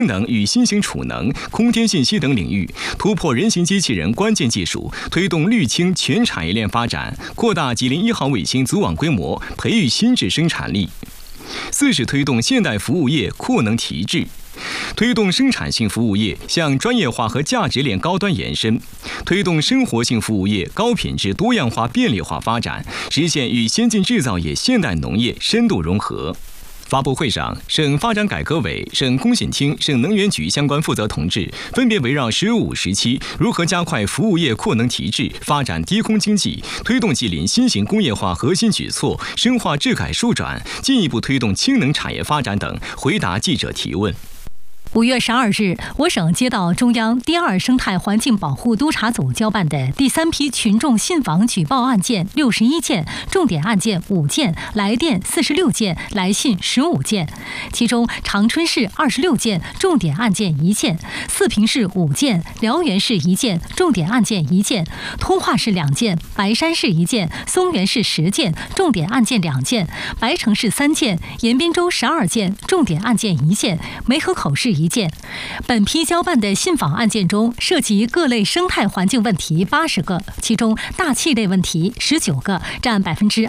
能与新型储能、空间信息等领域突破人形机器人关键技术，推动绿氢全产业链发展，扩大吉林1号卫星组网规模，培育新质生产力。4是推动现代服务业扩能提质，推动生产性服务业向专业化和价值链高端延伸，推动生活性服务业高品质多样化便利化发展，实现与先进制造业、现代农业深度融合。发布会上，省发展改革委、省工信厅、省能源局相关负责同志分别围绕15、17如何加快服务业扩能提质、发展低空经济、推动吉林新型工业化核心举措、深化治改疏转、进一步推动氢能产业发展等，回答记者提问。 5月12日，我省接到中央第2生态环境保护督察组交办的第3批群众信访举报案件61件，重点案件5件，来电46件，来信15件。其中，长春市26件，重点案件1件；四平市5件，辽源市1件，重点案件1件；通化市2件，白山市1件，松原市10件，重点案件2件；白城市3件，延边州12件，重点案件1件；梅河口市1件。本批交办的信访案件中，涉及各类生态环境问题80个，其中大气类问题19个，占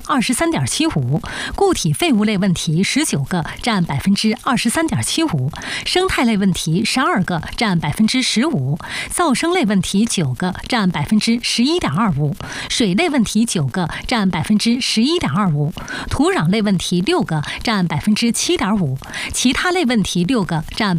23.75%；固体废物类问题19个，占23.75%；生态类问题12个，占15%；噪声类问题9个，占11.25%；水类问题9个，占11.25%；土壤类问题6个，占7.5%；其他类问题6个，占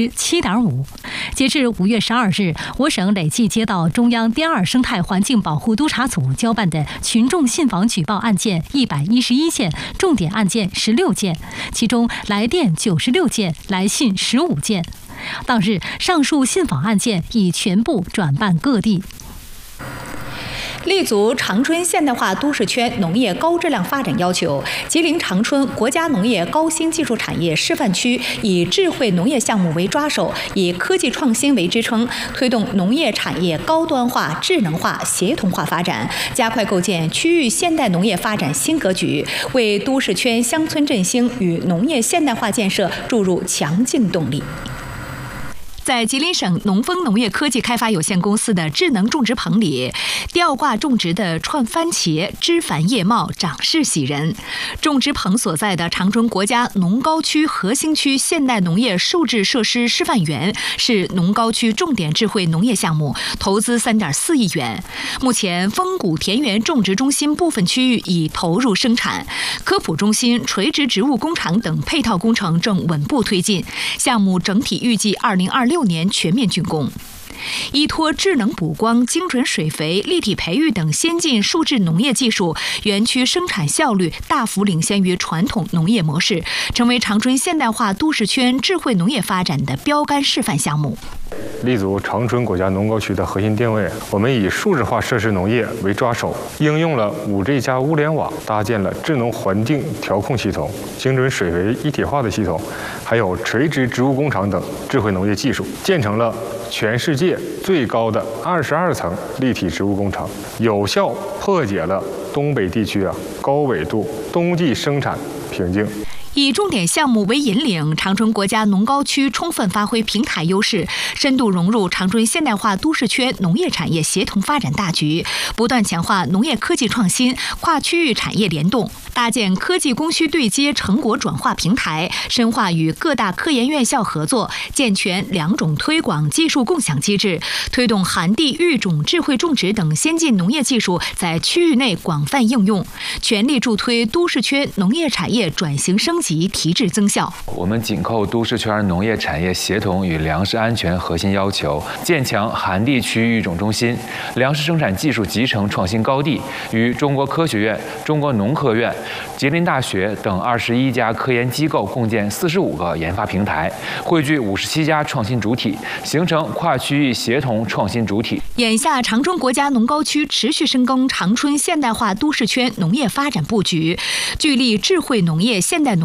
7.5%。截至5月12日，我省累计接到中央第2生态环境保护督察组交办的群众信访举报案件111件，重点案件16件，其中来电96件，来信15件。当日，上述信访案件已全部转办各地。 立足长春现代化都市圈农业高质量发展要求，吉林长春国家农业高新技术产业示范区以智慧农业项目为抓手，以科技创新为支撑，推动农业产业高端化、智能化、协同化发展，加快构建区域现代农业发展新格局，为都市圈乡村振兴与农业现代化建设注入强劲动力。在吉林省农丰农业科技开发有限公司的智能种植棚里，吊挂种植的串番茄枝繁叶茂，长势喜人。种植棚所在的长春国家农高区核心区现代农业树质设施示范园是农高区重点智慧农业项目，投资3.4亿元。目前，丰谷田园种植中心部分区域已投入生产，科普中心、垂直植物工厂等配套工程正稳步推进。项目整体预计2026年全面竣工。依托智能补光、精准水肥、立体培育等先进数质农业技术，园区生产效率大幅领先于传统农业模式，成为长春现代化都市圈智慧农业发展的标杆示范项目。 立足长春国家农高区的核心定位，我们以数字化设施农业为抓手，应用了5G 加物联网，搭建了智能环境调控系统、精准水肥一体化的系统，还有垂直植物工厂等智慧农业技术，建成了全世界最高的22层立体植物工厂，有效破解了东北地区高纬度冬季生产瓶颈。 以重点项目为引领，长春国家农高区充分发挥平台优势，深度融入长春现代化都市圈农业产业协同发展大局，不断强化农业科技创新、跨区域产业联动，搭建科技供需对接、成果转化平台，深化与各大科研院校合作，健全良种推广技术共享机制，推动寒地育种、智慧种植等先进农业技术在区域内广泛应用，全力助推都市圈农业产业转型升级、提质增效。 我们紧扣都市圈农业产业协同与粮食安全核心要求，建强寒地区育种中心、粮食生产技术集成创新高地，与中国科学院、中国农科院、吉林大学等21家科研机构共建45个研发平台，汇聚57家创新主体，形成跨区域协同创新主体。 眼下，长春国家农高区持续深耕长春现代化都市圈农业发展布局，聚力智慧农业、现代农业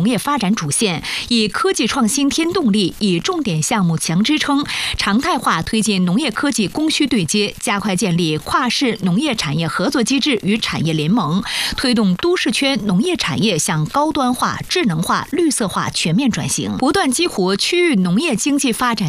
业发展主线，以科技创新添动力，以重点项目强支撑，常态化推进农业科技供需对接，加快建立跨市农业产业合作机制与产业联盟，推动都市圈农业产业向高端化、智能化、绿色化全面转型，不断激活区域农业经济发展